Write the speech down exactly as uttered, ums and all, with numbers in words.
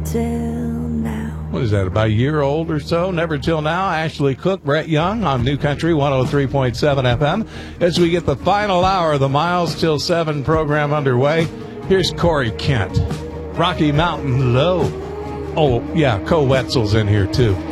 till now. What is that, about a year old or so? Never Till Now. Ashley Cook, Brett Young on New Country one oh three point seven F M. As we get the final hour of the Miles Till seven program underway, here's Corey Kent. Rocky Mountain Low. Oh, yeah, Co Wetzel's in here, too.